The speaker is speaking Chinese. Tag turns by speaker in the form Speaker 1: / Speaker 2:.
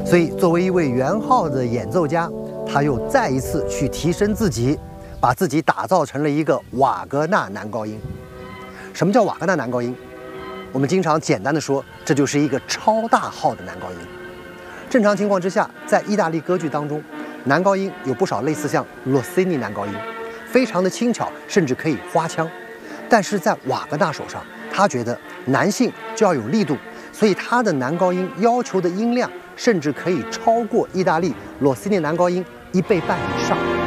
Speaker 1: 所以作为一位圆号的演奏家，他又再一次去提升自己，把自己打造成了一个瓦格纳男高音。什么叫瓦格纳男高音？我们经常简单的说，这就是一个超大号的男高音。正常情况之下，在意大利歌剧当中，男高音有不少类似像罗西尼男高音，非常的轻巧，甚至可以花腔。但是在瓦格纳手上，他觉得男性就要有力度，所以他的男高音要求的音量甚至可以超过意大利罗西尼男高音1倍半以上。